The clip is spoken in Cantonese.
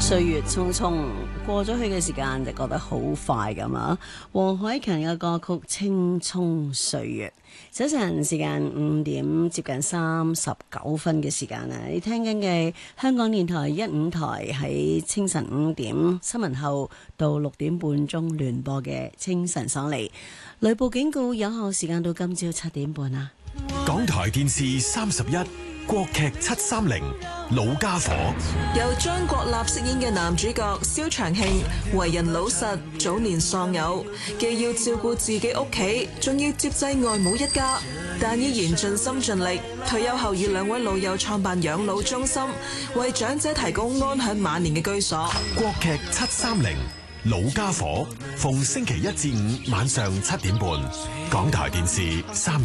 歲月匆匆過咗去嘅時間就覺得好快咁啊！黃凱芹嘅歌曲《青蔥歲月》，早晨時間5點接近39分嘅時間啊！你聽緊嘅香港電台152台喺清晨5點新聞後到6點半鐘聯播嘅清晨爽利，雷暴警告有效時間到今朝7點半啊！ 港台電視31國劇730老家伙， 由張國立飾演嘅男主角蕭長慶，為人老實，早年喪偶，既要照顧自己屋企，仲要接濟外母一家，但依然盡心盡力。退休後以2位老友創辦養老中心，為長者提供安享晚年嘅居所。 國劇730老家伙，逢星期1至5晚上7點半，港台電視30。